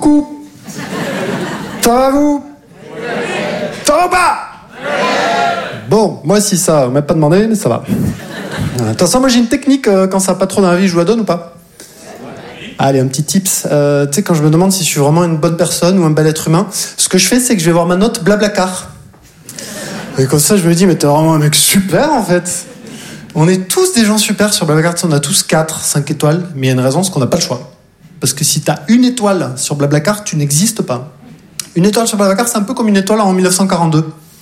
Coucou. Ça va vous? Ça va pas? Bon, moi si ça, on m'a pas demandé, mais ça va. De toute façon, moi j'ai une technique, quand ça va pas trop dans la vie, je vous la donne ou pas? Allez, un petit tips. Tu sais, quand je me demande si je suis vraiment une bonne personne ou un bel être humain, ce que je fais, c'est que je vais voir ma note Blablacar. Et comme ça, je me dis, mais t'es vraiment un mec super, en fait. On est tous des gens super sur Blablacar. On a tous 4, 5 étoiles, mais il y a une raison, c'est qu'on n'a pas le choix. Parce que si t'as une étoile sur Blablacar, tu n'existes pas. Une étoile sur Blablacar, c'est un peu comme une étoile en 1942.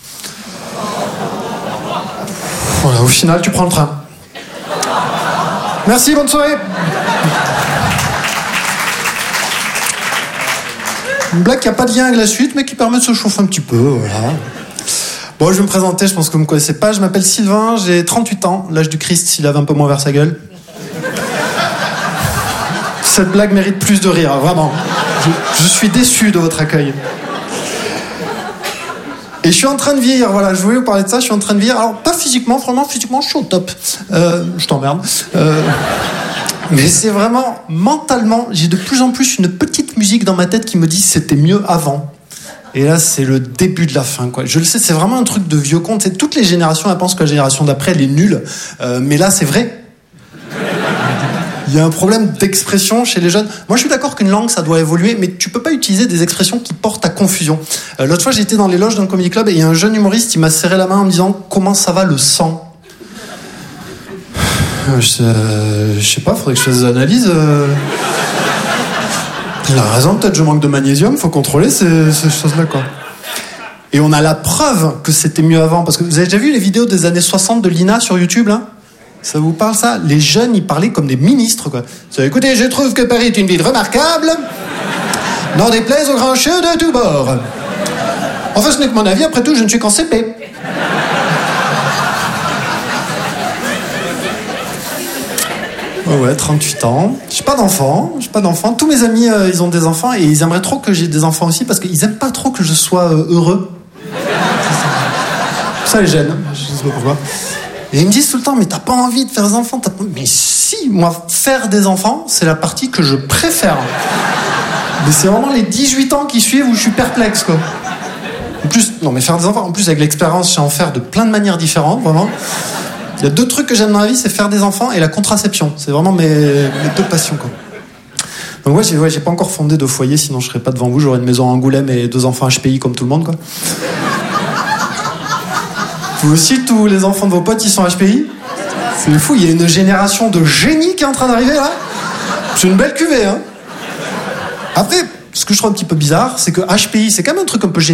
Voilà, au final, tu prends le train. Merci, bonne soirée. Une blague qui n'a pas de lien avec la suite, mais qui permet de se chauffer un petit peu, voilà. Bon, je vais me présenter, je pense que vous ne me connaissez pas. Je m'appelle Sylvain, j'ai 38 ans, l'âge du Christ, s'il avait un peu moins vers sa gueule. Cette blague mérite plus de rire, vraiment. Je suis déçu de votre accueil. Et je suis en train de vieillir, voilà, je voulais vous parler de ça, je suis en train de vieillir. Alors, pas physiquement, vraiment, physiquement, je suis au top. Je t'emmerde. Mais c'est vraiment, mentalement, j'ai de plus en plus une petite musique dans ma tête qui me dit c'était mieux avant. Et là, c'est le début de la fin, quoi. Je le sais, c'est vraiment un truc de vieux conte. Toutes les générations, elles pensent que la génération d'après, elle est nulle. Mais là, c'est vrai. Il y a un problème d'expression chez les jeunes. Moi, je suis d'accord qu'une langue, ça doit évoluer, mais tu peux pas utiliser des expressions qui portent à confusion. L'autre fois, j'étais dans les loges d'un comedy club et il y a un jeune humoriste, il m'a serré la main en me disant « Comment ça va le sang ?» Je sais pas, faudrait que je fasse des analyses. Il a raison, peut-être je manque de magnésium, faut contrôler ces choses-là, quoi. Et on a la preuve que c'était mieux avant, parce que vous avez déjà vu les vidéos des années 60 de Lina sur YouTube, là? Ça vous parle, ça? Les jeunes, ils parlaient comme des ministres, quoi. Écoutez, je trouve que Paris est une ville remarquable, n'en déplaise aux grincheux de tous bords. Enfin, ce n'est que mon avis, après tout, je ne suis qu'en CP. Ouais, 38 ans. J'ai pas d'enfants. Tous mes amis, ils ont des enfants et ils aimeraient trop que j'ai des enfants aussi parce qu'ils aiment pas trop que je sois heureux. Ça les gêne. Je sais pas pourquoi. Et ils me disent tout le temps, mais t'as pas envie de faire des enfants? Mais si, moi, faire des enfants, c'est la partie que je préfère. Mais c'est vraiment les 18 ans qui suivent où je suis perplexe, quoi. En plus, non, mais faire des enfants, en plus, avec l'expérience, je sais en faire de plein de manières différentes, vraiment. Il y a 2 trucs que j'aime dans la vie, c'est faire des enfants et la contraception. C'est vraiment mes 2 passions, quoi. Donc ouais, j'ai pas encore fondé de foyer, sinon je serais pas devant vous. J'aurais une maison à Angoulême et 2 enfants HPI comme tout le monde, quoi. Vous aussi, tous les enfants de vos potes, ils sont HPI? C'est fou, il y a une génération de génies qui est en train d'arriver, là. C'est une belle cuvée, hein. Après, ce que je trouve un petit peu bizarre, c'est que HPI, c'est quand même un truc un peu génial.